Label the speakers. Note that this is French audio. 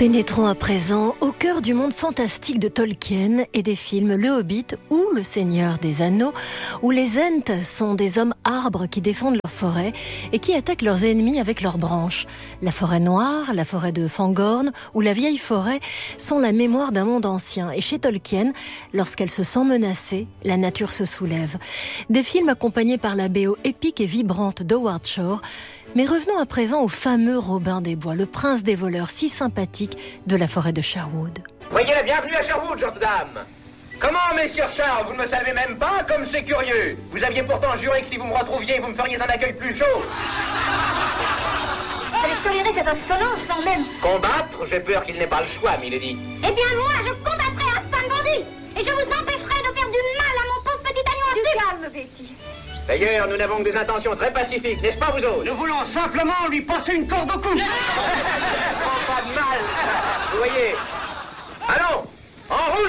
Speaker 1: Pénétrons à présent au cœur du monde fantastique de Tolkien et des films Le Hobbit ou Le Seigneur des Anneaux, où les Ents sont des hommes arbres qui défendent leur forêt et qui attaquent leurs ennemis avec leurs branches. La forêt noire, la forêt de Fangorn ou la vieille forêt sont la mémoire d'un monde ancien. Et chez Tolkien, lorsqu'elle se sent menacée, la nature se soulève. Des films accompagnés par la BO épique et vibrante d'Howard Shore. Mais revenons à présent au fameux Robin des Bois, le prince des voleurs si sympathique de la forêt de Sherwood.
Speaker 2: Voyez la bienvenue à Sherwood, gentes dames. Comment, messieurs Charles, vous ne me savez même pas? Comme c'est curieux. Vous aviez pourtant juré que si vous me retrouviez, vous me feriez un accueil plus chaud.
Speaker 3: Vous allez tolérer cette insolence sans même...
Speaker 2: Combattre? J'ai peur qu'il n'ait pas le choix, milady.
Speaker 3: Eh bien moi, je combattrai à fin bandit. Et je vous empêcherai de faire du mal à mon pauvre petit agneau. Du calme, Betty.
Speaker 2: D'ailleurs, nous n'avons que des intentions très pacifiques, n'est-ce pas, vous autres?
Speaker 4: Nous voulons simplement lui passer une corde au cou.
Speaker 2: Prends pas de mal. Vous voyez,